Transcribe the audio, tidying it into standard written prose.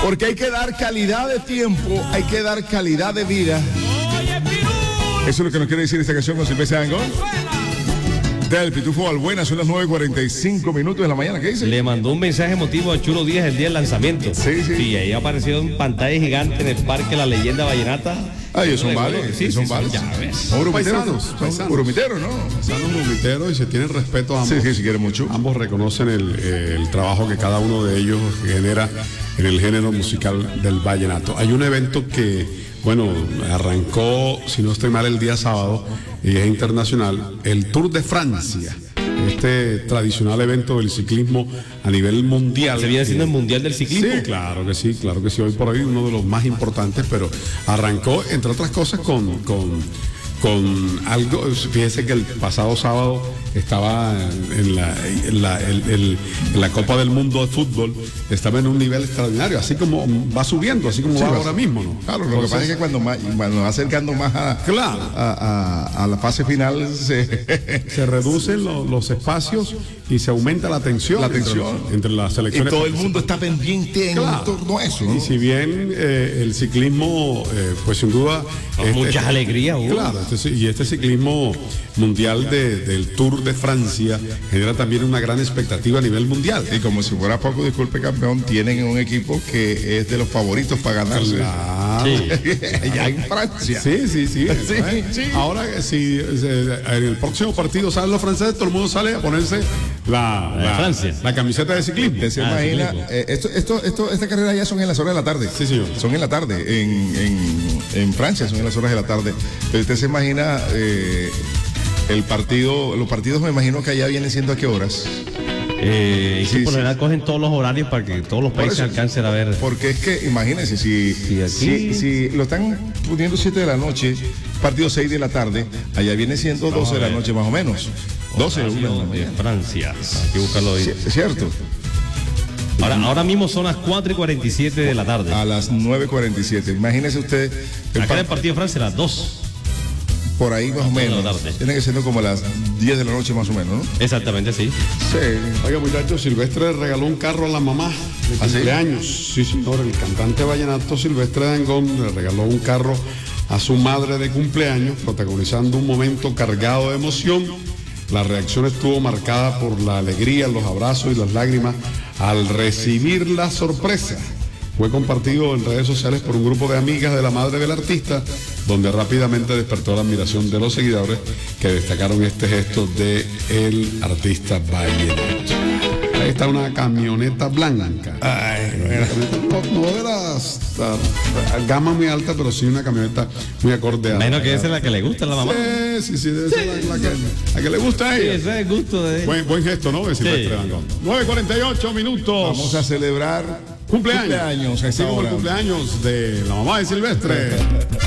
Porque hay que dar calidad de tiempo, hay que dar calidad de vida. Eso es lo que nos quiere decir esta canción con Silvestre Dangond. Del Pitufo Balbuena, son las 9:45 de la mañana. ¿Qué dice? Le mandó un mensaje emotivo a Chulo Díaz el día del lanzamiento. Sí. Y ahí apareció en pantalla gigante en el parque La Leyenda Vallenata. Ah, ellos son vales. Sí, son vales. ya ves. Son urumiteros. Son urumiteros, ¿no? Son urumiteros y se tienen respeto a ambos. Sí, se quieren mucho. Ambos reconocen el trabajo que cada uno de ellos genera en el género musical del vallenato. Hay un evento que, bueno, arrancó, si no estoy mal, el día sábado, y es internacional, el Tour de Francia. Este tradicional evento del ciclismo a nivel mundial. ¿Se viene siendo el mundial del ciclismo? Sí, claro que sí. Hoy por hoy uno de los más importantes, pero arrancó, entre otras cosas, con algo. Fíjese que el pasado sábado estaba en la Copa del Mundo de Fútbol, estaba en un nivel extraordinario, así como va subiendo, así como va ahora mismo, ¿no? Claro, lo que pasa es que cuando va acercando más a la fase final se reducen los espacios y se aumenta la tensión. Entre las selecciones. Y todo el mundo está pendiente en torno a eso, ¿no? Y si bien el ciclismo, pues sin duda. Muchas alegrías, claro, este ciclismo mundial del Tour de Francia genera también una gran expectativa a nivel mundial. Y como si fuera poco, disculpe campeón, tienen un equipo que es de los favoritos para ganarse. Claro. Ya en Francia. Sí. Ahora, si en el próximo partido salen los franceses, todo el mundo sale a ponerse la camiseta de clismo. ¿Se imagina? Esta carrera ya son en las horas de la tarde. Sí, señor. Son en la tarde. En Francia son en las horas de la tarde. Pero usted se imagina los partidos me imagino que allá vienen siendo a qué horas. Y por lo general cogen todos los horarios para que todos los países alcancen a ver. Porque es que, imagínense, si lo están poniendo 7 de la noche, partido 6 de la tarde, allá viene siendo 12 de la noche más o menos. 12 de Francia. Hay que buscarlo ahí. Es cierto. Ahora mismo son las 4:47 de la tarde. A las 9:47. Imagínese usted. Acá en el partido de Francia a las 2. Por ahí más o menos. Tiene que ser como a las 10 de la noche más o menos, ¿no? Exactamente, sí. Oiga, muchachos, Silvestre regaló un carro a la mamá de cumpleaños. Sí, señor, el cantante vallenato Silvestre Dangond le regaló un carro a su madre de cumpleaños, protagonizando un momento cargado de emoción. La reacción estuvo marcada por la alegría, los abrazos y las lágrimas al recibir la sorpresa. Fue compartido en redes sociales por un grupo de amigas de la madre del artista, donde rápidamente despertó la admiración de los seguidores que destacaron este gesto de el artista vallenato. Ahí está una camioneta blanca. No de las gama muy alta, pero sí una camioneta muy acorde a. Menos que esa es la que le gusta a la mamá. Sí, la que le gusta a ella. Sí, ese es el gusto de. Buen gesto, ¿no? De Silvestre Dangond. 9:48. Vamos a celebrar cumpleaños. a esta el cumpleaños de la mamá de Silvestre.